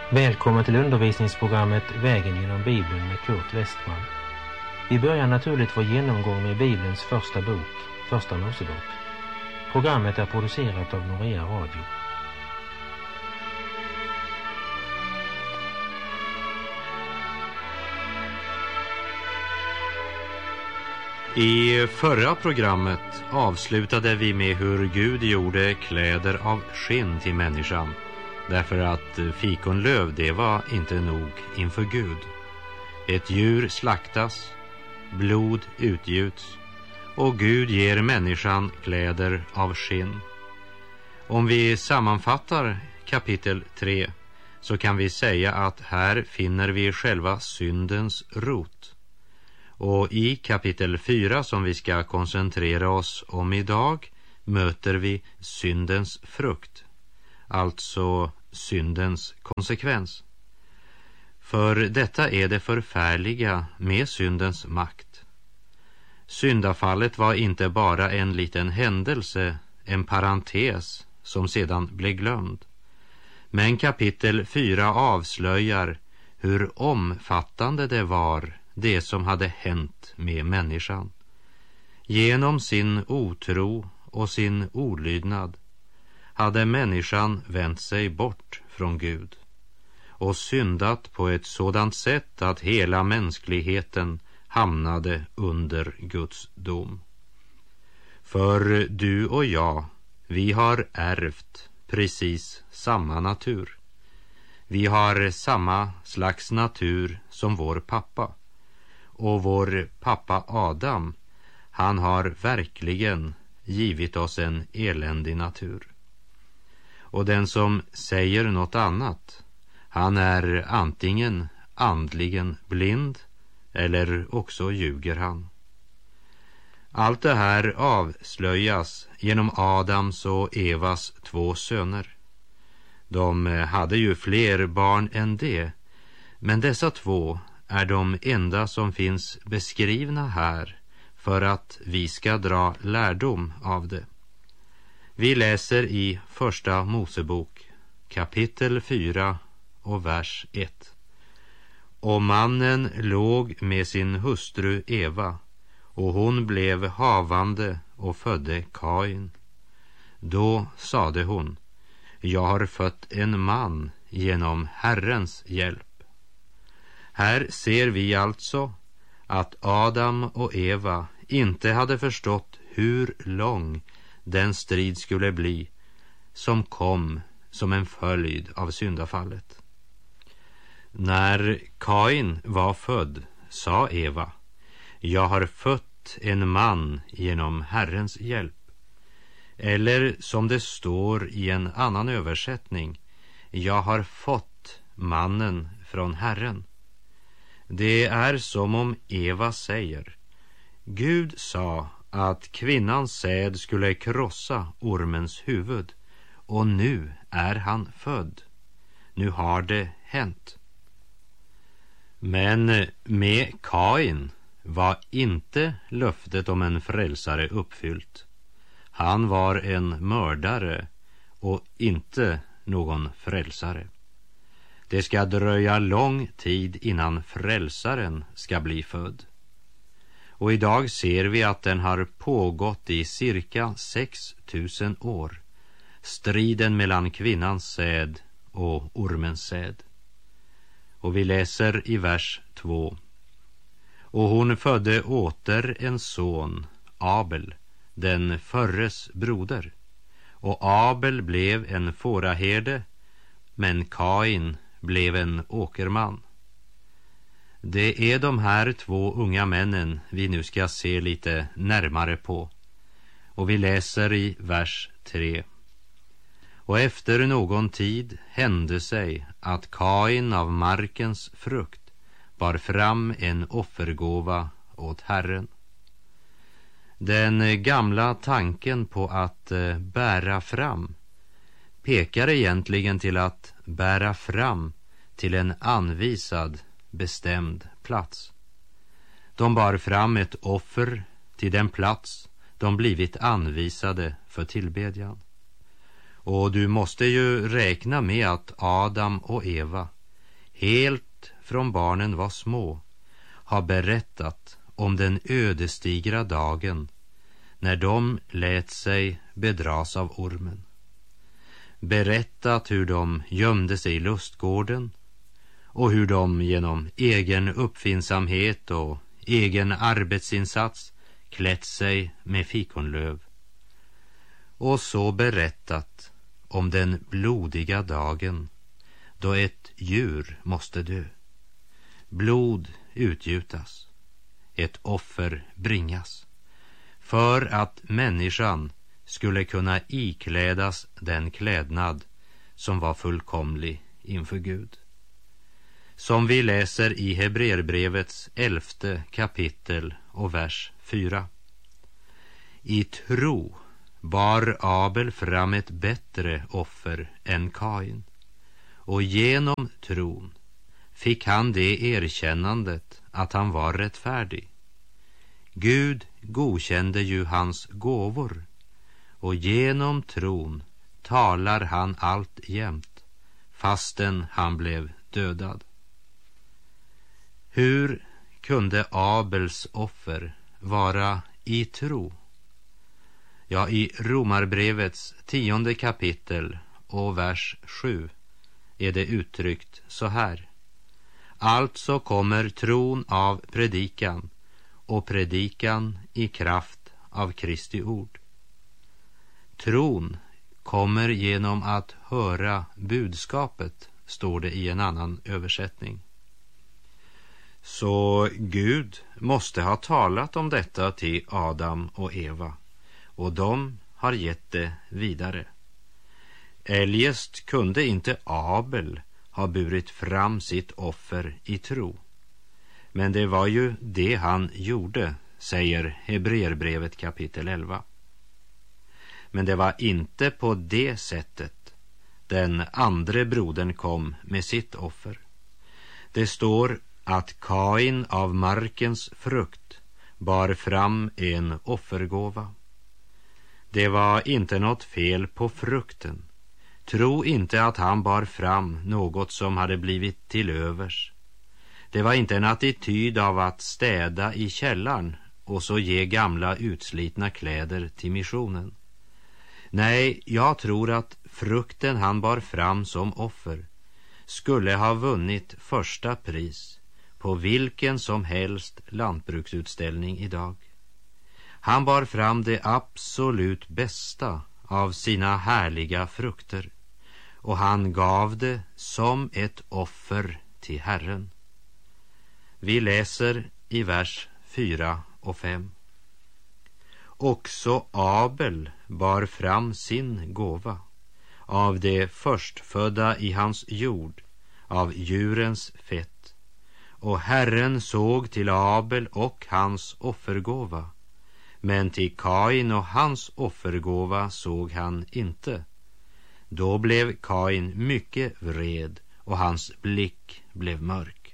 Välkommen till undervisningsprogrammet Vägen genom Bibeln med Kurt Westman. Vi börjar naturligt vår genomgång med Bibelns första bok, Första Mosebok. Programmet är producerat av Norea Radio. I förra programmet avslutade vi med hur Gud gjorde kläder av skinn till människan. Därför att fikonlöv, det var inte nog inför Gud. Ett djur slaktas, blod utgjuts och Gud ger människan kläder av skinn. Om vi sammanfattar kapitel 3 så kan vi säga att här finner vi själva syndens rot. Och i kapitel 4 som vi ska koncentrera oss om idag möter vi syndens frukt. Alltså syndens konsekvens. För detta är det förfärliga med syndens makt. Syndafallet var inte bara en liten händelse, en parentes som sedan blev glömd. Men kapitel 4 avslöjar hur omfattande det var, det som hade hänt med människan. Genom sin otro och sin olydnad hade människan vänt sig bort från Gud och syndat på ett sådant sätt att hela mänskligheten hamnade under Guds dom. För du och jag, vi har ärvt precis samma natur. Vi har samma slags natur som vår pappa. Och vår pappa Adam, han har verkligen givit oss en eländig natur. Och den som säger något annat, han är antingen andligen blind eller också ljuger han. Allt det här avslöjas genom Adams och Evas 2 söner. De hade ju fler barn än det, men dessa 2 är de enda som finns beskrivna här för att vi ska dra lärdom av det. Vi läser i Första Mosebok kapitel 4 och vers 1. Och mannen låg med sin hustru Eva, och hon blev havande och födde Kain. Då sade hon: jag har fött en man genom Herrens hjälp. Här ser vi alltså att Adam och Eva inte hade förstått hur lång den strid skulle bli som kom som en följd av syndafallet. När Kain var född sa Eva: jag har fött en man genom Herrens hjälp. Eller som det står i en annan översättning: jag har fått mannen från Herren. Det är som om Eva säger: Gud sa att kvinnans säd skulle krossa ormens huvud, och nu är han född. Nu har det hänt. Men med Kain var inte löftet om en frälsare uppfyllt. Han var en mördare och inte någon frälsare. Det ska dröja lång tid innan frälsaren ska bli född. Och idag ser vi att den har pågått i cirka 6000 år. Striden mellan kvinnans säd och ormens säd. Och vi läser i vers 2. Och hon födde åter en son, Abel, den förres broder. Och Abel blev en fåraherde, men Kain blev en åkerman. Det är de här 2 unga männen vi nu ska se lite närmare på. Och vi läser i vers 3. Och efter någon tid hände sig att Kain av markens frukt bar fram en offergåva åt Herren. Den gamla tanken på att bära fram pekar egentligen till att bära fram till en anvisad, bestämd plats. De bar fram ett offer till den plats de blivit anvisade för tillbedjan. Och du måste ju räkna med att Adam och Eva helt från barnen var små, har berättat om den ödesdigra dagen när de lät sig bedras av ormen. Berättat hur de gömde sig i lustgården och hur de genom egen uppfinnsamhet och egen arbetsinsats klätt sig med fikonlöv. Och så berättat om den blodiga dagen då ett djur måste dö. Blod utgjutas, ett offer bringas, för att människan skulle kunna iklädas den klädnad som var fullkomlig inför Gud. Som vi läser i Hebreerbrevets 11:e kapitel och vers 4. I tro bar Abel fram ett bättre offer än Kain, och genom tron fick han det erkännandet att han var rättfärdig. Gud godkände ju hans gåvor, och genom tron talar han allt jämt, fastän han blev dödad. Hur kunde Abels offer vara i tro? Ja, i Romarbrevets 10:e kapitel och vers 7 är det uttryckt så här: alltså kommer tron av predikan, och predikan i kraft av Kristi ord. Tron kommer genom att höra budskapet, står det i en annan översättning. Så Gud måste ha talat om detta till Adam och Eva, och de har gett det vidare. Eljest kunde inte Abel ha burit fram sitt offer i tro. Men det var ju det han gjorde, säger Hebreerbrevet kapitel 11. Men det var inte på det sättet den andre brodern kom med sitt offer. Det står att Kain av markens frukt bar fram en offergåva. Det var inte något fel på frukten. Tro inte att han bar fram något som hade blivit till övers. Det var inte en attityd av att städa i källaren och så ge gamla utslitna kläder till missionen. Nej, jag tror att frukten han bar fram som offer skulle ha vunnit första pris på vilken som helst lantbruksutställning idag. Han bar fram det absolut bästa av sina härliga frukter, och han gav det som ett offer till Herren. Vi läser i vers 4 och 5. Också Abel bar fram sin gåva av det förstfödda i hans jord, av djurens fett. Och Herren såg till Abel och hans offergåva, men till Kain och hans offergåva såg han inte. Då blev Kain mycket vred och hans blick blev mörk.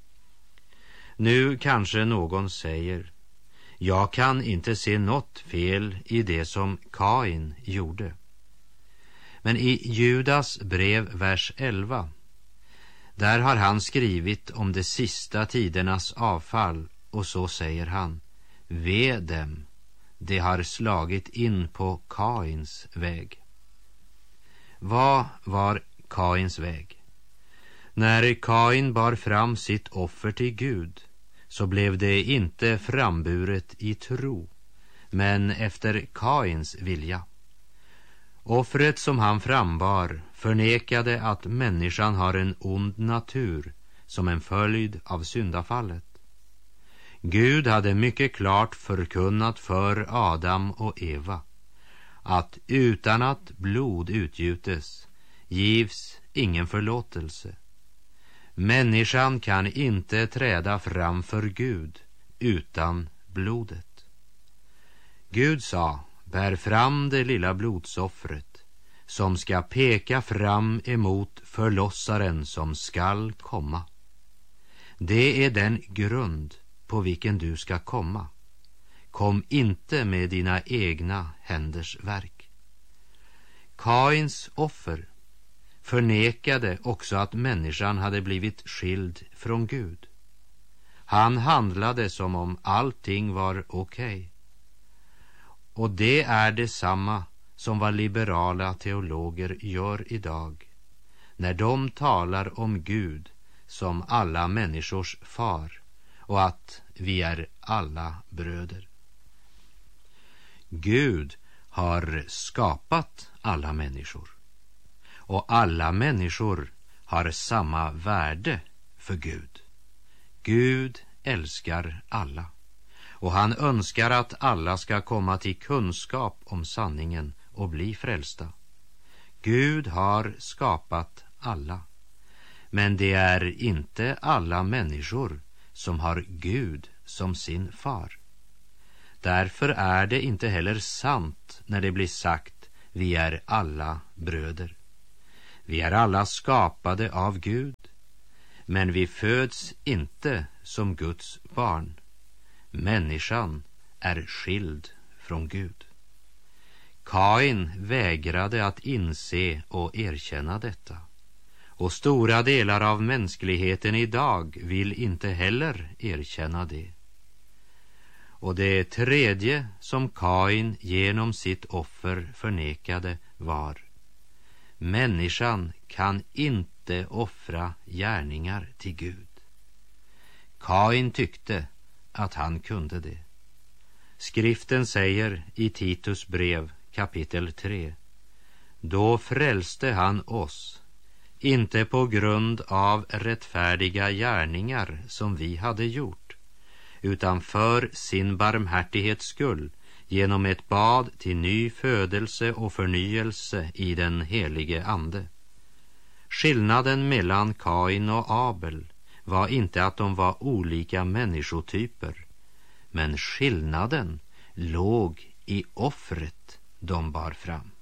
Nu kanske någon säger: jag kan inte se något fel i det som Kain gjorde. Men i Judas brev vers 11, där har han skrivit om de sista tidernas avfall, och så säger han: ve dem, de har slagit in på Kains väg. Vad var Kains väg? När Kain bar fram sitt offer till Gud, så blev det inte framburet i tro, men efter Kains vilja. Offret som han frambar förnekade att människan har en ond natur som en följd av syndafallet. Gud hade mycket klart förkunnat för Adam och Eva att utan att blod utgjutes givs ingen förlåtelse. Människan kan inte träda fram för Gud utan blodet. Gud sa: bär fram det lilla blodsoffret som ska peka fram emot förlossaren som skall komma. Det är den grund på vilken du ska komma. Kom inte med dina egna händers verk. Kains offer förnekade också att människan hade blivit skild från Gud. Han handlade som om allting var okej. Och det är detsamma som vad liberala teologer gör idag, när de talar om Gud som alla människors far och att vi är alla bröder. Gud har skapat alla människor, och alla människor har samma värde för Gud. Gud älskar alla, och han önskar att alla ska komma till kunskap om sanningen och bli frälsta. Gud har skapat alla, men det är inte alla människor som har Gud som sin far. Därför är det inte heller sant när det blir sagt vi är alla bröder. Vi är alla skapade av Gud, men vi föds inte som Guds barn. Människan är skild från Gud. Kain vägrade att inse och erkänna detta. Och stora delar av mänskligheten idag vill inte heller erkänna det. Och det tredje som Kain genom sitt offer förnekade var: människan kan inte offra gärningar till Gud. Kain tyckte att han kunde det. Skriften säger i Titus brev kapitel 3: då frälste han oss, inte på grund av rättfärdiga gärningar som vi hade gjort, utan för sin barmhärtighets skull, genom ett bad till ny födelse och förnyelse i den helige ande. Skillnaden mellan Kain och Abel var inte att de var olika människotyper, men skillnaden låg i offret de bar fram.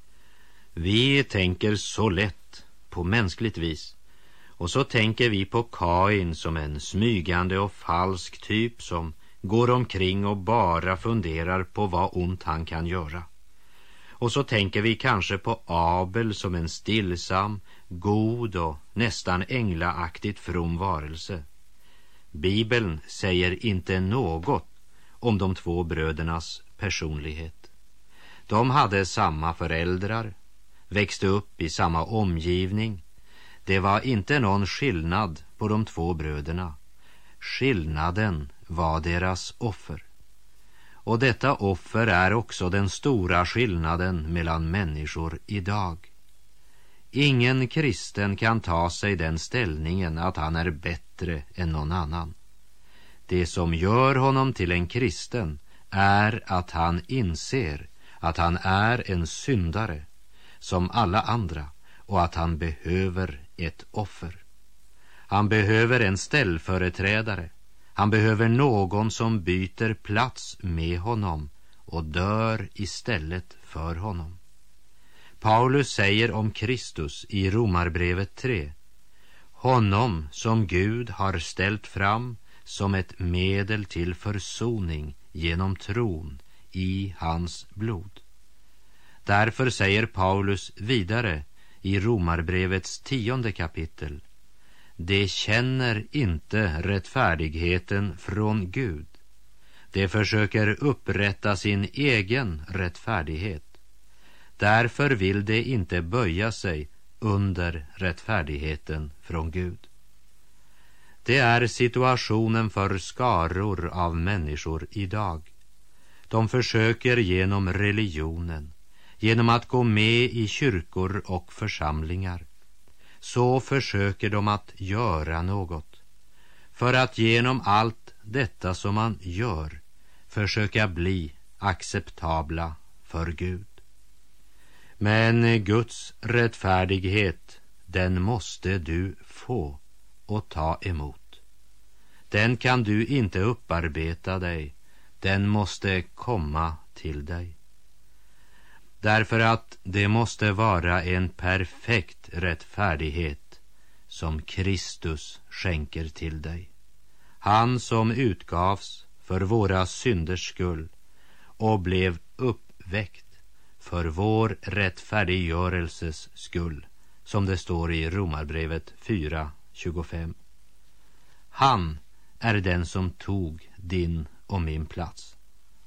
Vi tänker så lätt på mänskligt vis, och så tänker vi på Kain som en smygande och falsk typ som går omkring och bara funderar på vad ont han kan göra. Och så tänker vi kanske på Abel som en stillsam, god och nästan änglaaktigt from varelse. Bibeln säger inte något om de två brödernas personlighet. De hade samma föräldrar, växte upp i samma omgivning. Det var inte någon skillnad på de två bröderna. Skillnaden var deras offer. Och detta offer är också den stora skillnaden mellan människor idag. Ingen kristen kan ta sig den ställningen att han är bättre än någon annan. Det som gör honom till en kristen är att han inser att han är en syndare som alla andra och att han behöver ett offer. Han behöver en ställföreträdare. Han behöver någon som byter plats med honom och dör istället för honom. Paulus säger om Kristus i Romarbrevet 3: honom som Gud har ställt fram som ett medel till försoning genom tron i hans blod. Därför säger Paulus vidare i Romarbrevets 10:e kapitel: de känner inte rättfärdigheten från Gud. De försöker upprätta sin egen rättfärdighet. Därför vill de inte böja sig under rättfärdigheten från Gud. Det är situationen för skaror av människor idag. De försöker genom religionen, genom att gå med i kyrkor och församlingar, så försöker de att göra något för att genom allt detta som man gör försöka bli acceptabla för Gud. Men Guds rättfärdighet, den måste du få och ta emot. Den kan du inte upparbeta dig, den måste komma till dig. Därför att det måste vara en perfekt rättfärdighet som Kristus skänker till dig. Han som utgavs för våra synders skull och blev uppväckt för vår rättfärdiggörelses skull som det står i Romarbrevet 4:25. Han är den som tog din och min plats.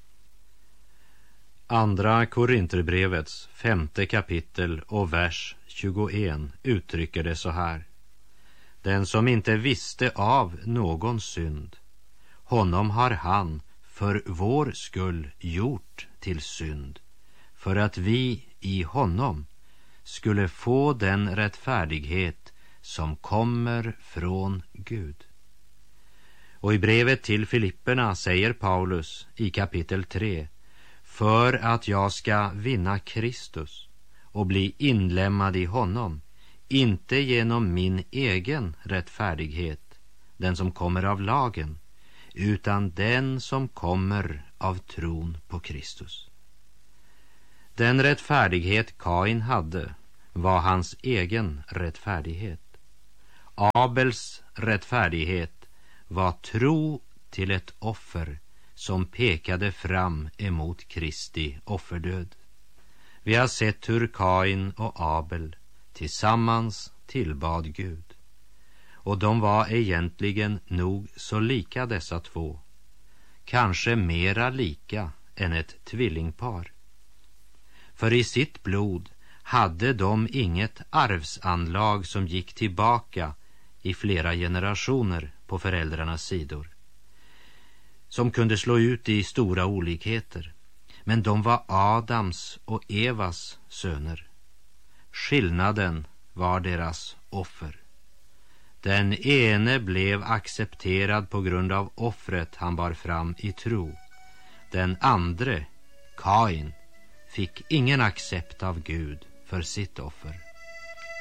Andra Korinterbrevets 5:e kapitel och vers 21 uttrycker det så här: den som inte visste av någon synd, honom har han för vår skull gjort till synd, för att vi i honom skulle få den rättfärdighet som kommer från Gud. Och i brevet till Filipperna säger Paulus i kapitel 3: för att jag ska vinna Kristus och bli inlämmad i honom, inte genom min egen rättfärdighet, den som kommer av lagen, utan den som kommer av tron på Kristus. Den rättfärdighet Kain hade var hans egen rättfärdighet. Abels rättfärdighet var tro till ett offer som pekade fram emot Kristi offerdöd. Vi har sett hur Kain och Abel tillsammans tillbad Gud. Och de var egentligen nog så lika dessa två. Kanske mera lika än ett tvillingpar. För i sitt blod hade de inget arvsanlag som gick tillbaka i flera generationer på föräldrarnas sidor, som kunde slå ut i stora olikheter. Men de var Adams och Evas söner. Skillnaden var deras offer. Den ene blev accepterad på grund av offret han bar fram i tro. Den andre, Kain, fick ingen accept av Gud för sitt offer.